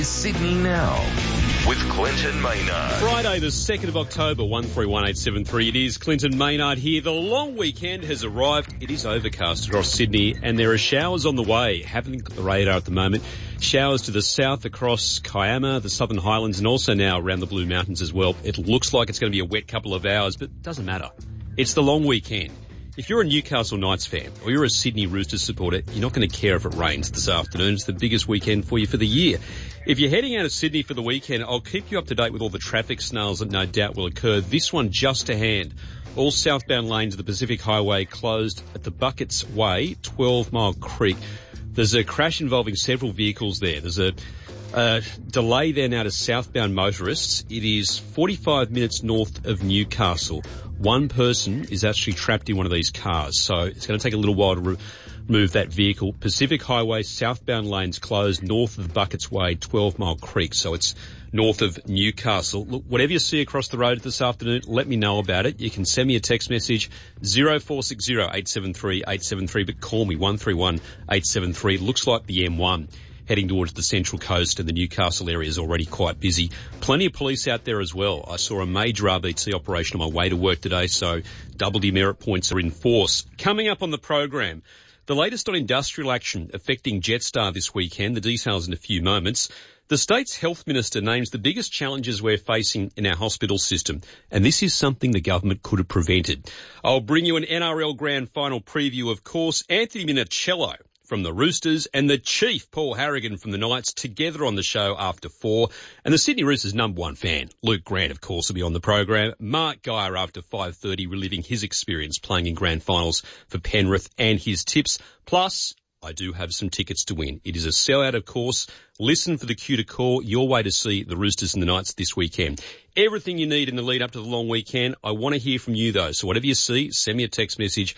Sydney Now with Clinton Maynard. Friday the 2nd of October, 131873. It is Clinton Maynard here. The long weekend has arrived. It is overcast across Sydney and there are showers on the way. Haven't got the radar at the moment. Showers to the south across Kiama, the Southern Highlands, and also now around the Blue Mountains as well. It looks like it's going to be a wet couple of hours, but it doesn't matter. It's the long weekend. If you're a Newcastle Knights fan or you're a Sydney Roosters supporter, you're not going to care if it rains this afternoon. It's the biggest weekend for you for the year. If you're heading out of Sydney for the weekend, I'll keep you up to date with all the traffic snarls that no doubt will occur. This one just to hand. All southbound lanes of the Pacific Highway closed at the Buckets Way, 12 Mile Creek. There's a crash involving several vehicles there. There's a delay there now to southbound motorists. It is 45 minutes north of Newcastle. One person is actually trapped in one of these cars, so it's going to take a little while to remove that vehicle. Pacific Highway, southbound lanes closed north of the Buckets Way, 12 Mile Creek, so it's north of Newcastle. Look, whatever you see across the road this afternoon, let me know about it. You can send me a text message, 0460 873 873, but call me, 131 873. Looks like the M1 heading towards the Central Coast, and the Newcastle area is already quite busy. Plenty of police out there as well. I saw a major RBT operation on my way to work today, so double demerit points are in force. Coming up on the program, the latest on industrial action affecting Jetstar this weekend, the details in a few moments. The state's health minister names the biggest challenges we're facing in our hospital system, and this is something the government could have prevented. I'll bring you an NRL Grand Final preview, of course. Anthony Minicello from the Roosters and the Chief, Paul Harrigan from the Knights, together on the show after 4. And the Sydney Roosters' number one fan, Luke Grant, of course, will be on the program. Mark Geyer after 5:30, reliving his experience playing in grand finals for Penrith and his tips. Plus, I do have some tickets to win. It is a sellout, of course. Listen for the cue to call your way to see the Roosters and the Knights this weekend. Everything you need in the lead up to the long weekend. I want to hear from you, though. So whatever you see, send me a text message,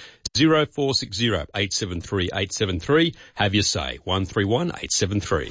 0460 873 873. Have your say, 131 873.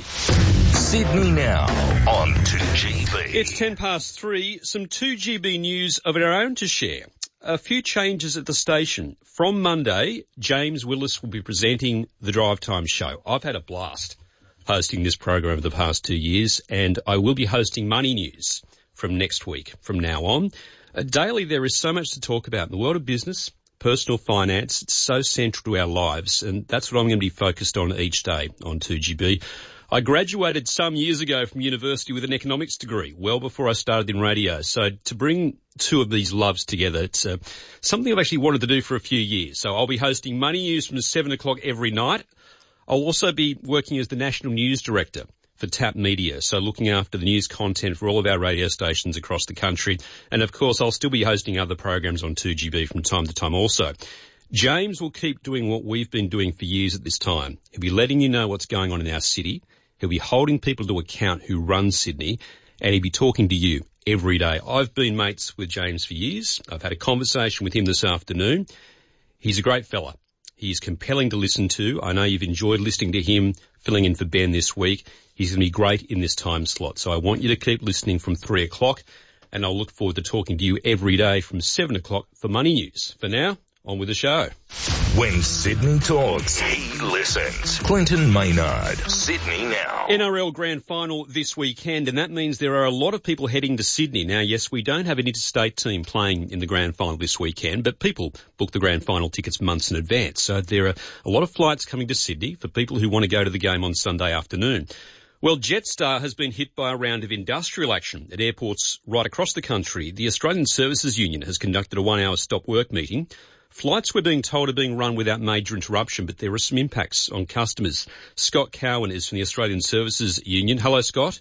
Sydney Now on 2GB. It's 3:10. Some 2GB news of our own to share. A few changes at the station. From Monday, James Willis will be presenting the Drive Time show. I've had a blast hosting this program over the past 2 years, and I will be hosting Money News from next week, from now on. Daily, there is so much to talk about in the world of business, personal finance. It's so central to our lives, and that's what I'm going to be focused on each day on 2GB. I graduated some years ago from university with an economics degree, well before I started in radio. So to bring two of these loves together, it's something I've actually wanted to do for a few years. So I'll be hosting Money News from 7 o'clock every night. I'll also be working as the National News Director for TAP Media, so looking after the news content for all of our radio stations across the country. And, of course, I'll still be hosting other programs on 2GB from time to time also. James will keep doing what we've been doing for years at this time. He'll be letting you know what's going on in our city. He'll be holding people to account who run Sydney, and he'll be talking to you every day. I've been mates with James for years. I've had a conversation with him this afternoon. He's a great fella. He's compelling to listen to. I know you've enjoyed listening to him, filling in for Ben this week. He's going to be great in this time slot. So I want you to keep listening from 3 o'clock, and I'll look forward to talking to you every day from 7 o'clock for Money News. For now, on with the show. When Sydney talks, he listens. Clinton Maynard, Sydney Now. NRL Grand Final this weekend, and that means there are a lot of people heading to Sydney. Now, yes, we don't have an interstate team playing in the Grand Final this weekend, but people book the Grand Final tickets months in advance. So there are a lot of flights coming to Sydney for people who want to go to the game on Sunday afternoon. Well, Jetstar has been hit by a round of industrial action at airports right across the country. The Australian Services Union has conducted a 1-hour stop work meeting. Flights, we're being told, are being run without major interruption, but there are some impacts on customers. Scott Cowan is from the Australian Services Union. Hello, Scott.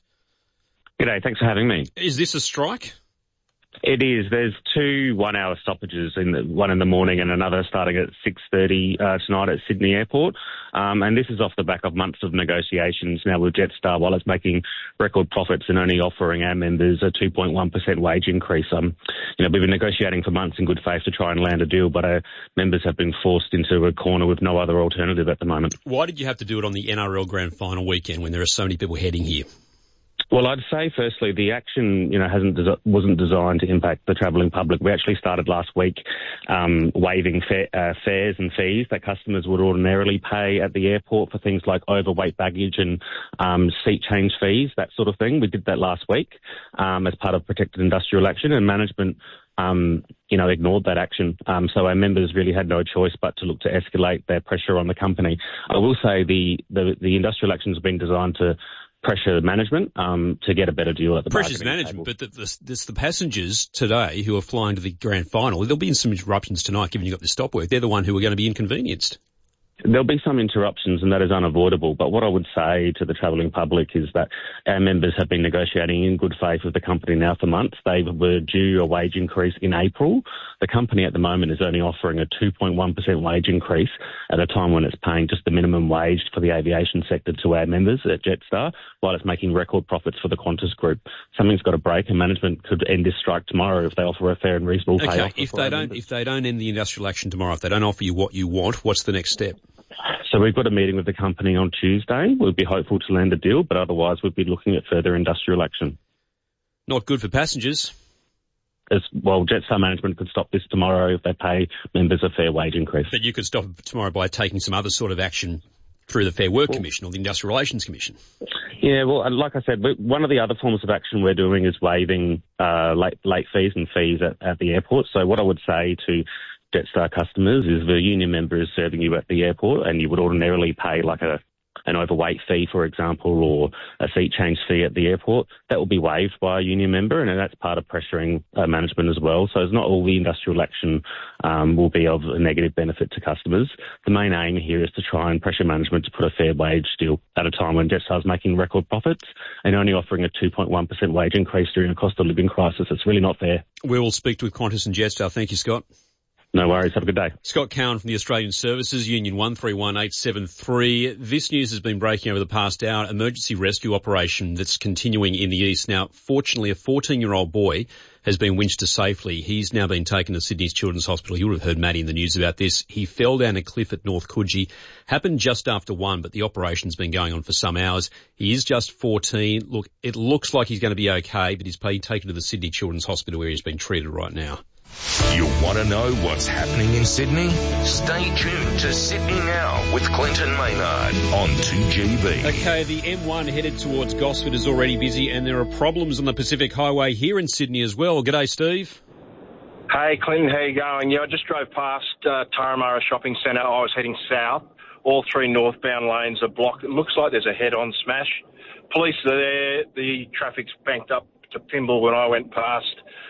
G'day, thanks for having me. Is this a strike? It is. There's 2 1-hour stoppages, one in the morning and another starting at 6:30 tonight at Sydney Airport. And this is off the back of months of negotiations now with Jetstar, while it's making record profits and only offering our members a 2.1% wage increase. We've been negotiating for months in good faith to try and land a deal, but our members have been forced into a corner with no other alternative at the moment. Why did you have to do it on the NRL Grand Final weekend when there are so many people heading here? Well, I'd say firstly, the action, wasn't designed to impact the travelling public. We actually started last week waiving fares and fees that customers would ordinarily pay at the airport for things like overweight baggage and seat change fees, that sort of thing. We did that last week as part of protected industrial action, and management ignored that action. So our members really had no choice but to look to escalate their pressure on the company. I will say the industrial action has been designed to pressure management to get a better deal at the pressure's management, table. But the passengers today who are flying to the grand final, there'll be some interruptions tonight given you've got the stop work. They're the one who are going to be inconvenienced. There'll be some interruptions, and that is unavoidable. But what I would say to the travelling public is that our members have been negotiating in good faith with the company now for months. They were due a wage increase in April. The company at the moment is only offering a 2.1% wage increase at a time when it's paying just the minimum wage for the aviation sector to our members at Jetstar, while it's making record profits for the Qantas Group. Something's got to break, and management could end this strike tomorrow if they offer a fair and reasonable pay offer. If they don't end the industrial action tomorrow, if they don't offer you what you want, what's the next step? So we've got a meeting with the company on Tuesday. We'll be hopeful to land a deal, but otherwise we'll be looking at further industrial action. Not good for passengers. As well, Jetstar management could stop this tomorrow if they pay members a fair wage increase. But you could stop it tomorrow by taking some other sort of action through the Fair Work Commission or the Industrial Relations Commission. Yeah, well, like I said, one of the other forms of action we're doing is waiving late fees and fees at the airport. So what I would say to Jetstar customers is the union member is serving you at the airport and you would ordinarily pay like an overweight fee, for example, or a seat change fee at the airport. That will be waived by a union member, and that's part of pressuring management as well. So it's not all the industrial action will be of a negative benefit to customers. The main aim here is to try and pressure management to put a fair wage deal at a time when Jetstar is making record profits and only offering a 2.1% wage increase during a cost of living crisis. It's really not fair. We will speak with Qantas and Jetstar. Thank you, Scott. No worries. Have a good day. Scott Cowan from the Australian Services, Union 131873. This news has been breaking over the past hour. Emergency rescue operation that's continuing in the east. Now, fortunately, a 14-year-old boy has been winched to safely. He's now been taken to Sydney's Children's Hospital. You would have heard Maddie in the news about this. He fell down a cliff at North Coogee. Happened just after 1, but the operation's been going on for some hours. He is just 14. Look, it looks like he's going to be okay, but he's been taken to the Sydney Children's Hospital where he's been treated right now. You want to know what's happening in Sydney? Stay tuned to Sydney Now with Clinton Maynard on 2GB. Okay, the M1 headed towards Gosford is already busy, and there are problems on the Pacific Highway here in Sydney as well. G'day, Steve. Hey, Clinton, how you going? Yeah, I just drove past Turramurra Shopping Centre. I was heading south. All 3 northbound lanes are blocked. It looks like there's a head-on smash. Police are there. The traffic's banked up to Pymble when I went past.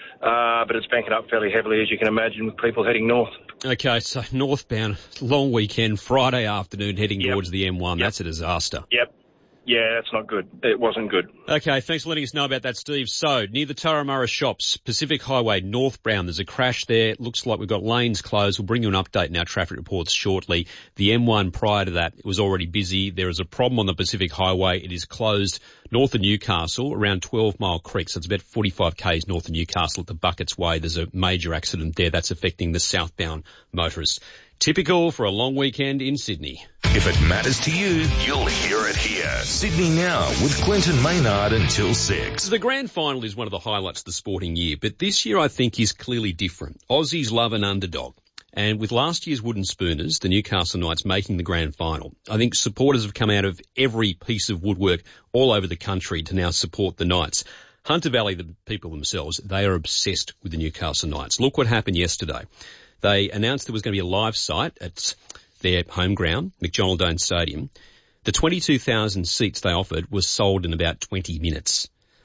But it's banking up fairly heavily, as you can imagine, with people heading north. Okay, so northbound, long weekend, Friday afternoon, heading towards the M1. Yep. That's a disaster. Yep. Yeah, that's not good. It wasn't good. Okay, thanks for letting us know about that, Steve. So, near the Turramurra shops, Pacific Highway, northbound, there's a crash there. Looks like we've got lanes closed. We'll bring you an update in our traffic reports shortly. The M1 prior to that, it was already busy. There is a problem on the Pacific Highway. It is closed north of Newcastle, around 12 Mile Creek. So it's about 45 k's north of Newcastle at the Buckets Way. There's a major accident there that's affecting the southbound motorists. Typical for a long weekend in Sydney. If it matters to you, you'll hear it here. Sydney Now with Clinton Maynard until 6. The grand final is one of the highlights of the sporting year, but this year I think is clearly different. Aussies love an underdog. And with last year's Wooden Spooners, the Newcastle Knights making the grand final, I think supporters have come out of every piece of woodwork all over the country to now support the Knights. Hunter Valley, the people themselves, they are obsessed with the Newcastle Knights. Look what happened yesterday. They announced there was going to be a live site at their home ground, McDonald Dome Stadium. The 22,000 seats they offered was sold in about 20 minutes.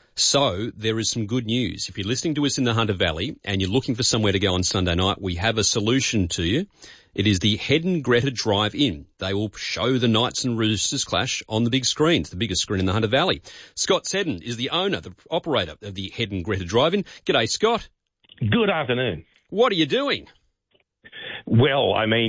So there is some good news. If you're listening to us in the Hunter Valley and you're looking for somewhere to go on Sunday night, we have a solution to you. It is the Head and Greta Drive-In. They will show the Knights and Roosters clash on the big screen. It's the biggest screen in the Hunter Valley. Scott Seddon is the owner, the operator of the Head and Greta Drive-In. G'day, Scott. Good afternoon. What are you doing? Well, I mean,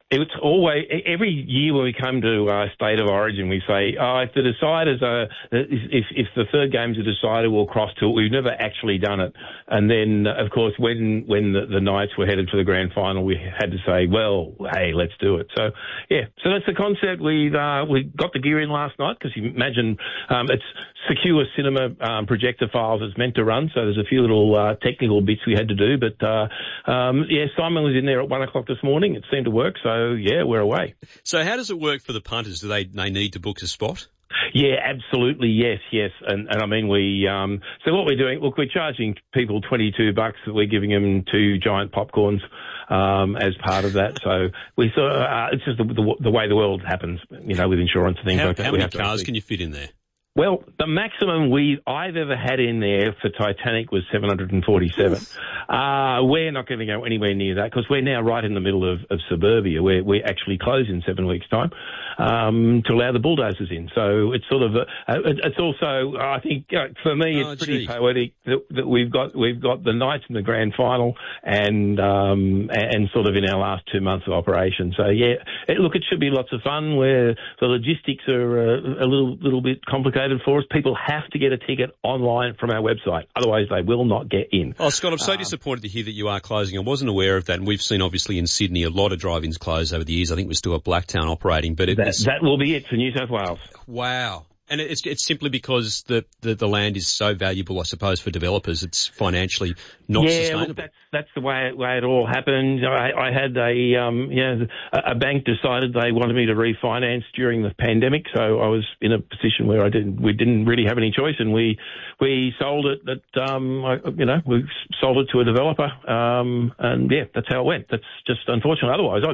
It's always, every year when we come to State of Origin, we say, if the deciders if the third game's a decider, we'll cross to it. We've never actually done it. And then, of course, when the Knights were headed for the grand final, we had to say, well, hey, let's do it. So, yeah, so that's the concept. We got the gear in last night because you imagine it's secure cinema projector files it's meant to run. So there's a few little technical bits we had to do. But, Simon was in there at 1 o'clock this morning. It seemed to work. So, yeah, we're away. So how does it work for the punters? Do they need to book a spot? Yeah, absolutely. Yes. And I mean, so what we're doing, look, we're charging people $22 that we're giving them 2 giant popcorns, as part of that. So we sort of, it's just the way the world happens, with insurance and things like that. How many cars can you fit in there? Well, the maximum I've ever had in there for Titanic was 747. We're not going to go anywhere near that because we're now right in the middle of suburbia. We're actually closed in 7 weeks' time to allow the bulldozers in. So it's sort of it's also, I think, for me, it's pretty poetic that we've got the Knights in the grand final and sort of in our last 2 months of operation. So yeah, it should be lots of fun. Where the logistics are a little bit complicated for us. People have to get a ticket online from our website. Otherwise, they will not get in. Oh, Scott, I'm so disappointed to hear that you are closing. I wasn't aware of that. And we've seen, obviously, in Sydney, a lot of drive-ins close over the years. I think we're still at Blacktown operating. But that will be it for New South Wales. Wow. And it's simply because the land is so valuable, I suppose, for developers. It's financially not sustainable. Look, that's the way it all happened. I had a bank decided they wanted me to refinance during the pandemic, so I was in a position where we didn't really have any choice, and we sold it. We sold it to a developer, and yeah, that's how it went. That's just unfortunate. Otherwise,